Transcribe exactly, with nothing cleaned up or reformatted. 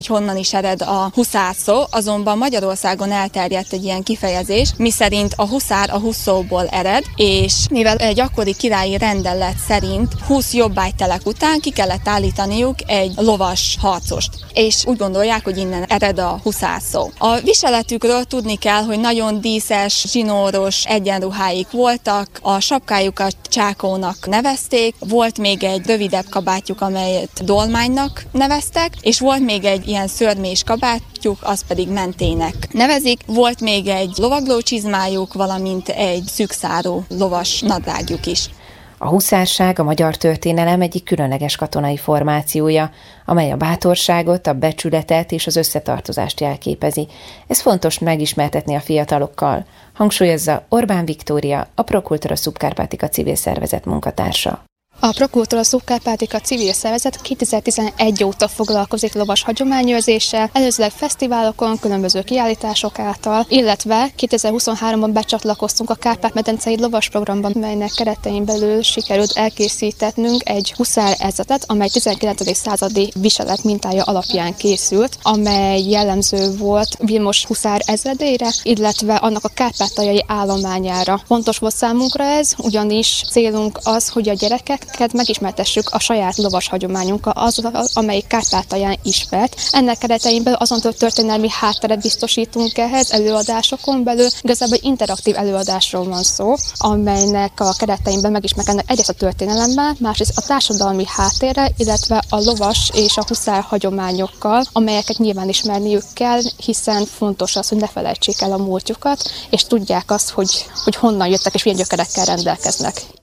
hogy honnan is ered a huszár szó, azonban Magyarországon elterjedt egy ilyen kifejezés, miszerint a huszár a húsz szóból ered, és mivel egy akkori királyi rendelet szerint húsz jobbágytelek után ki kellett állítaniuk egy lovas harcost, és úgy gondolják, hogy innen ered a huszár szó. A viseletükről tudni kell, hogy nagyon díszes, zsinóros egyenruháik voltak, a sapkájukat csákónak nevezték, volt még egy rövidebb kabátjuk, amelyet dolmánynak neveztek, és volt még egy ilyen szörmés kabátjuk, az pedig mentének nevezik. Volt még egy lovaglócsizmájuk, valamint egy szűkszárú lovas nadrágjuk is. A huszárság a magyar történelem egyik különleges katonai formációja, amely a bátorságot, a becsületet és az összetartozást jelképezi. Ez fontos megismertetni a fiatalokkal, hangsúlyozza Orbán Viktória, a Prokultúra Subcarpatica civil szervezet munkatársa. A Prokultúra Subcarpatica civil szervezet kétezer-tizenegy óta foglalkozik lovas hagyományőrzéssel, előzőleg fesztiválokon, különböző kiállítások által, illetve kétezer-huszonháromban becsatlakoztunk a Kárpát-medencei lovas programba, melynek keretein belül sikerült elkészítenünk egy huszár ezredet, amely tizenkilencedik századi viselet mintája alapján készült, amely jellemző volt Vilmos huszár ezredére, illetve annak a kárpátaljai állományára. Fontos volt számunkra ez, ugyanis célunk az, hogy a gyerekek megismertessük a saját lovas hagyományunkkal, az, amelyik Kárpátalján ismert. Ennek keretein belül azon történelmi hátteret biztosítunk ehhez előadásokon belül. Igazából egy interaktív előadásról van szó, amelynek a keretein megismerkednek egyrészt a történelemben, másrészt a társadalmi háttérre, illetve a lovas és a huszár hagyományokkal, amelyeket nyilván ismerniük kell, hiszen fontos az, hogy ne felejtsék el a múltjukat, és tudják azt, hogy, hogy honnan jöttek és milyen gyökerekkel rendelkeznek.